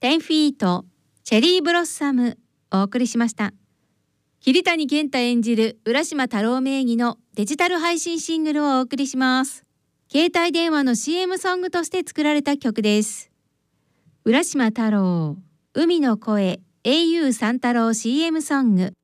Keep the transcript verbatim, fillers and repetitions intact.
テンフィートチェリーブロッサムお送りしました。桐谷健太演じる浦島太郎名義のデジタル配信シングルをお送りします。携帯電話の シーエム ソングとして作られた曲です。浦島太郎海の声英雄三太郎 シーエム ソング。